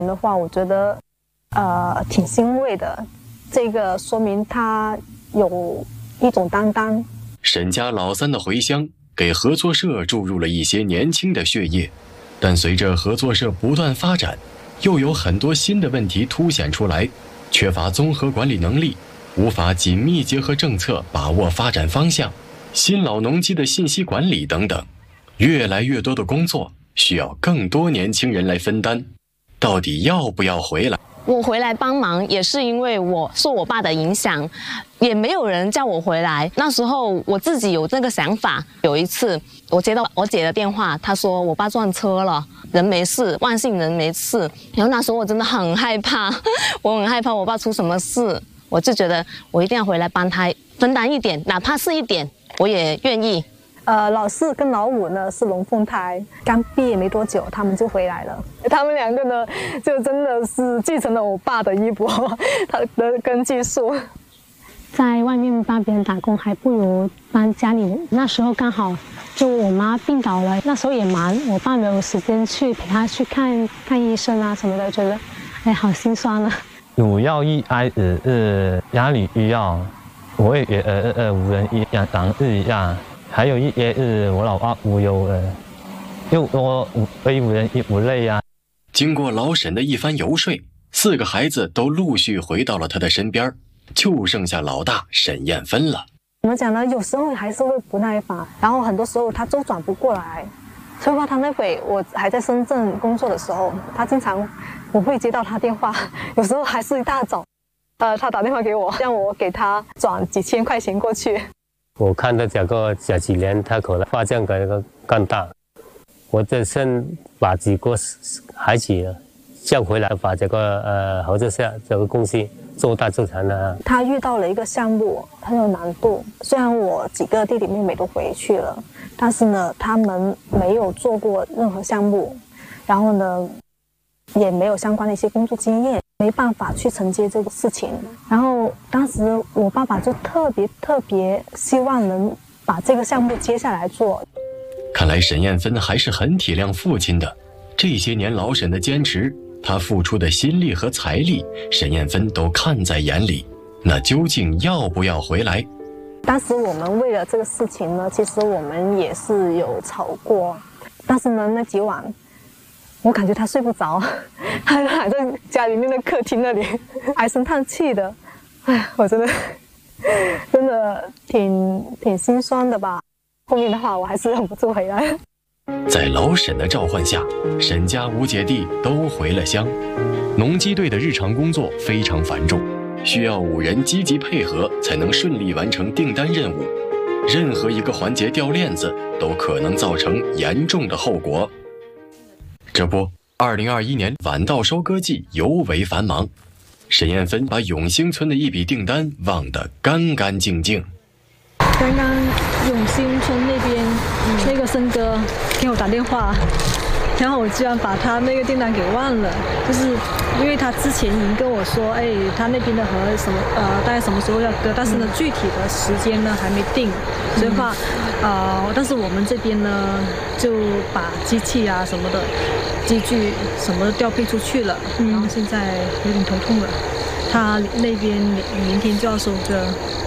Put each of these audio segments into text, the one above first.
的话，我觉得挺欣慰的，这个说明他有一种担当。 沈家老三的回乡给合作社注入了一些年轻的血液，但随着合作社不断发展，又有很多新的问题凸显出来，缺乏综合管理能力，无法紧密结合政策把握发展方向，新老农机的信息管理等等，越来越多的工作需要更多年轻人来分担。到底要不要回来？ 我回来帮忙也是因为我受我爸的影响，也没有人叫我回来。那时候我自己有这个想法。有一次我接到我姐的电话，她说我爸撞车了，人没事，万幸人没事。然后那时候我真的很害怕，我很害怕我爸出什么事，我就觉得我一定要回来帮他分担一点，哪怕是一点，我也愿意。 老四跟老五呢是龙凤胎，刚毕业没多久，他们就回来了。他们两个呢，就真的是继承了我爸的衣钵，他的跟技术。 在外面帮别人打工，还不如帮家里人。那时候刚好就我妈病倒了，那时候也忙，我爸没有时间去陪她去看医生啊什么的，觉得哎好心酸啊。 主要一挨压力一样，我也无人一样当一样。还有一些我老爸无忧又我无人无累呀。 经过老沈的一番游说，4个孩子都陆续回到了他的身边，就剩下老大沈艳芬了。 怎么讲呢？有时候还是会不耐烦，然后很多时候他周转不过来。所以话他那会我还在深圳工作的时候，他经常我会接到他电话，有时候还是一大早，他打电话给我，让我给他转几千块钱过去。 我看到这几年他可能发展更大，我就先把几个孩子叫回来，把这个合作社这个公司做大做强了。他遇到了一个项目很有难度，虽然我几个弟弟妹妹都回去了，但是呢，他们没有做过任何项目，然后呢，也没有相关的一些工作经验，没办法去承接这个事情。然后当时我爸爸就特别希望能把这个项目接下来做。 看来沈艳芬还是很体谅父亲的，这些年老沈的坚持，他付出的心力和财力，沈艳芬都看在眼里。那究竟要不要回来？ 当时我们为了这个事情呢，其实我们也是有吵过，但是呢，那几晚我感觉他睡不着，他还在家里面的客厅那里唉声叹气的。哎，我真的挺心酸的吧。后面的话我还是忍不住回来。 在老沈的召唤下，沈家5姐弟都回了乡。农机队的日常工作非常繁重，需要5人积极配合才能顺利完成订单任务。任何一个环节掉链子，都可能造成严重的后果。这不，2021年晚稻收割季尤为繁忙，沈艳芬把永兴村的一笔订单忘得干干净净。 刚刚永兴村那边那个森哥给我打电话，然后我居然把他那个订单给忘了，就是因为他之前已经跟我说，哎，他那边的河什么大概什么时候要割，但是呢具体的时间呢还没定，所以话但是我们这边呢就把机器啊什么的机具什么的调配出去了，然后现在有点头痛了，他那边明天就要收割。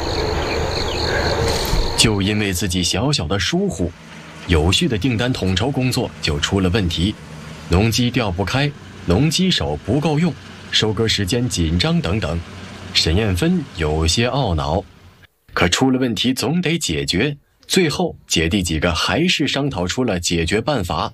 就因为自己小小的疏忽，有序的订单统筹工作就出了问题，农机调不开，农机手不够用，收割时间紧张等等。沈艳芬有些懊恼，可出了问题总得解决。最后姐弟几个还是商讨出了解决办法。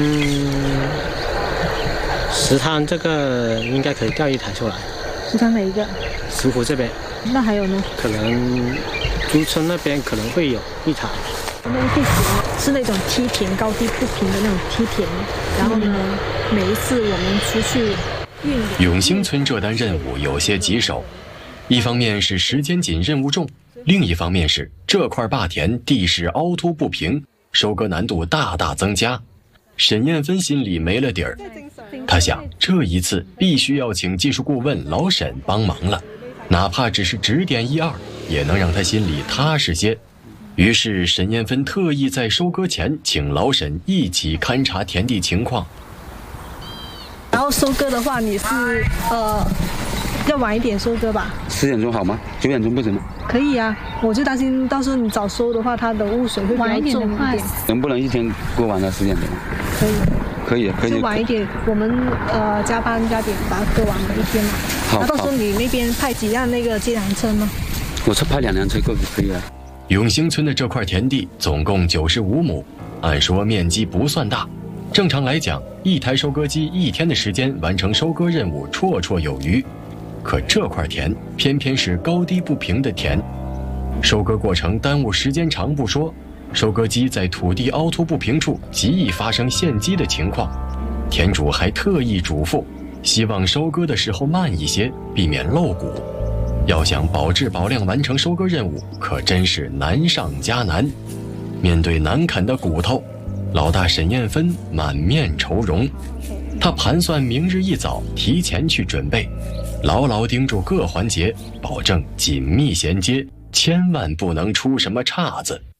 石滩这个应该可以调一台出来。 石滩哪一个？ 石湖这边。 那还有呢？ 可能朱村那边可能会有一台。 那个地形是那种梯田，高低不平的那种梯田。然后呢，每一次我们出去永兴村这单任务有些棘手，一方面是时间紧任务重，另一方面是这块坝田地势凹凸不平，收割难度大大增加。沈艳芬心里没了底儿，她想这一次必须要请技术顾问老沈帮忙了，哪怕只是指点1、2，也能让她心里踏实些。于是沈艳芬特意在收割前请老沈一起勘察田地情况。 然后收割的话，你是要晚一点收割吧 ？10点钟好吗？9点钟不行吗？ 可以啊，我就担心到时候你早收的话，它的污水会比较重一点。 能不能一天过完了10点钟？可以。 就晚一点，我们加班加点把它割完了一天嘛。好。到时候你那边派几辆那个接粮车吗？ 我派2辆车够就可以了。 永兴村的这块田地总共95亩，按说面积不算大。正常来讲，一台收割机1天的时间完成收割任务绰绰有余。可这块田偏偏是高低不平的田，收割过程耽误时间长不说，收割机在土地凹凸不平处极易发生陷击的情况。田主还特意嘱咐，希望收割的时候慢一些，避免漏谷。要想保质保量完成收割任务，可真是难上加难。面对难啃的骨头，老大沈艳芬满面愁容。他盘算明日一早提前去准备，牢牢盯住各环节，保证紧密衔接，千万不能出什么岔子。